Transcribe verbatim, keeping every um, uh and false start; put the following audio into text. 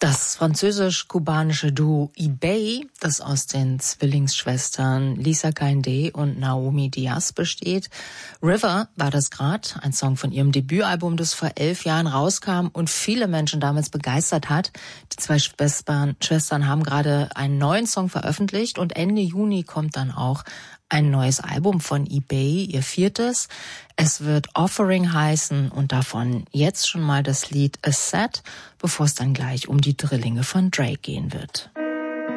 Das französisch-kubanische Duo eBay, das aus den Zwillingsschwestern Lisa Kainde und Naomi Diaz besteht. River war das grad, ein Song von ihrem Debütalbum, das vor elf Jahren rauskam und viele Menschen damals begeistert hat. Die zwei Schwestern, Schwestern haben gerade einen neuen Song veröffentlicht und Ende Juni kommt dann auch ein neues Album von eBay, ihr viertes. Es wird Offering heißen und davon jetzt schon mal das Lied A Set, bevor es dann gleich um die Drillinge von Drake gehen wird.